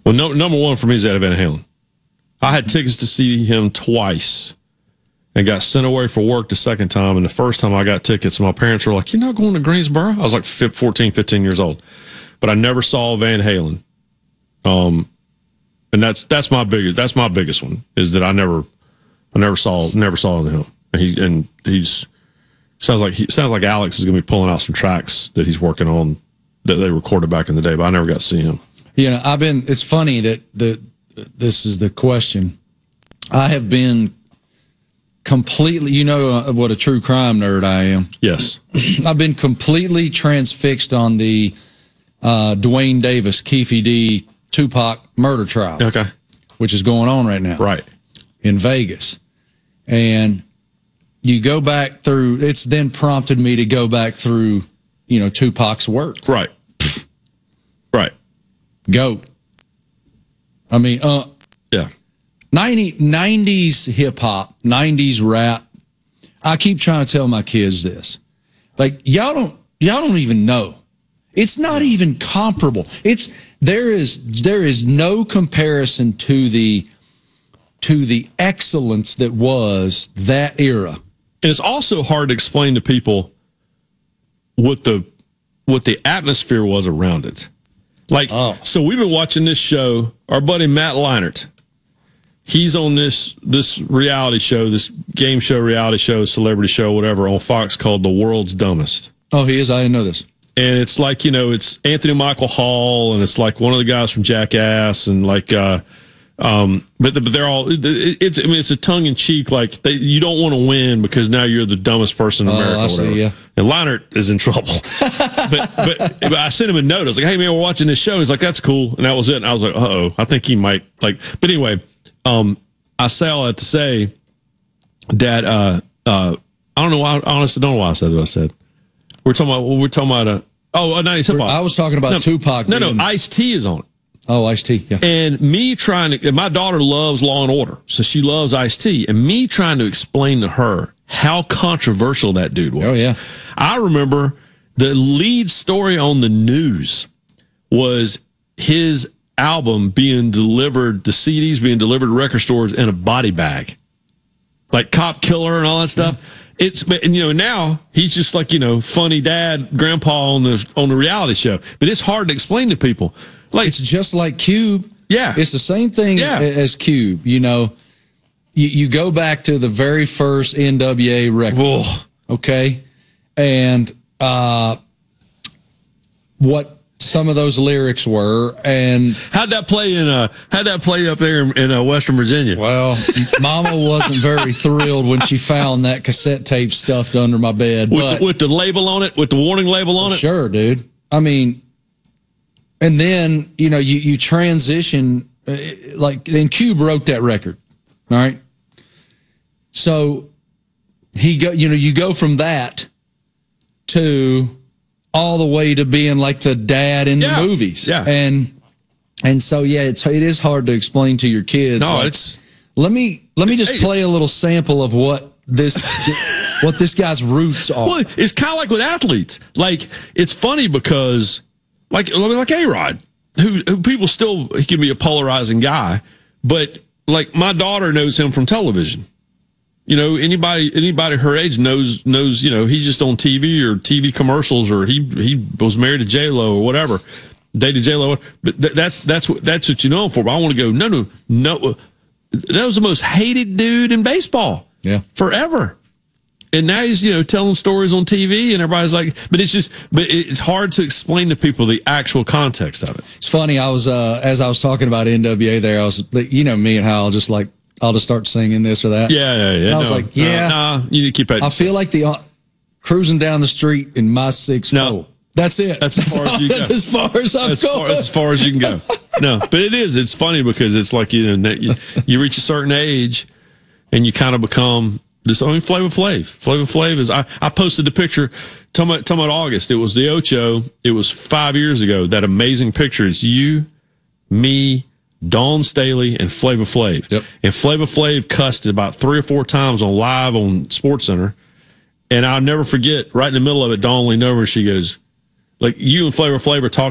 Well, number one for me is Eddie Van Halen. I had tickets to see him twice and got sent away for work the second time. And the first time I got tickets, my parents were like, "You're not going to Greensboro?" I was like 14, 15 years old. But I never saw Van Halen. And that's my biggest one, is that I never saw him. And he's sounds like Alex is going to be pulling out some tracks that he's working on that they recorded back in the day, but I never got to see him. It's funny that this is the question. I have been completely, what a true crime nerd I am. Yes. I've been completely transfixed on the Dwayne Davis, Keefe D, Tupac murder trial. Okay. Which is going on right now. Right. In Vegas. And you go back through, it's then prompted me to go back through, Tupac's work. Right. Right. GOAT. I mean, yeah. 90s hip hop, 90s rap. I keep trying to tell my kids this. Like, y'all don't even know. It's not even comparable. There is no comparison to the excellence that was that era. And it's also hard to explain to people what the atmosphere was around it. So we've been watching this show. Our buddy Matt Leinart, he's on this reality show, this game show, reality show, celebrity show, whatever, on Fox called The World's Dumbest. Oh, he is? I didn't know this. And it's like, it's Anthony Michael Hall, and it's like one of the guys from Jackass, and like, but they're all. It's a tongue in cheek. Like you don't want to win because now you're the dumbest person in America. I see, yeah. And Leinart is in trouble. but I sent him a note. I was like, "Hey man, we're watching this show." He's like, "That's cool," and that was it. And I was like, "Uh-oh, I think he might like." But anyway, I say all that to say that I don't know why. I honestly don't know why I said what I said. We're talking about. I was talking about Tupac. No, Ice-T is on it. Oh, Ice-T, yeah. And me my daughter loves Law and Order, so she loves Ice-T. And me trying to explain to her how controversial that dude was. Oh, yeah. I remember the lead story on the news was his album being delivered, the CDs being delivered to record stores in a body bag. Like Cop Killer and all that stuff. Now he's just like, funny dad, grandpa on the reality show. But it's hard to explain to people. Like, it's just like Cube. Yeah. It's the same thing as Cube. You go back to the very first NWA record. Whoa. Okay. And what some of those lyrics were, and how'd that play up there in Western Virginia? Well, Mama wasn't very thrilled when she found that cassette tape stuffed under my bed. With the label on it, with the warning label on it? Sure, dude. I mean, and then, you transition, and Cube wrote that record. All right. So you go from that to all the way to being like the dad in the movies. Yeah. And so, it is hard to explain to your kids. No, let me just play a little sample of what this guy's roots are. Well, it's kind of like with athletes. Like, it's funny because like A-Rod, who people still, he can be a polarizing guy, but like my daughter knows him from television. Anybody her age knows, he's just on TV or TV commercials, or he was married to J-Lo or whatever, dated J-Lo. But that's what you know him for. But I want to go, no. That was the most hated dude in baseball. Yeah. Forever. And now he's, telling stories on TV, and everybody's like, but it's hard to explain to people the actual context of it. It's funny. I was, as I was talking about NWA there, I was, me and how I'll just start singing this or that. Yeah. And I was like, you need to keep it. I feel like cruising down the street in my 6'4". No. That's it. That's as far as you go. That's as far as I'm going. As far as you can go. No, but it's funny because it's like, you reach a certain age and you kind of become this. Flavor Flav is, I posted the picture, talking about August. It was the Ocho. It was 5 years ago. That amazing picture. It's you, me, Dawn Staley, and Flavor Flav. Yep. And Flavor Flav cussed about 3 or 4 times on SportsCenter. And I'll never forget, right in the middle of it, Dawn leaned over and she goes, like, you and Flavor Flav are talking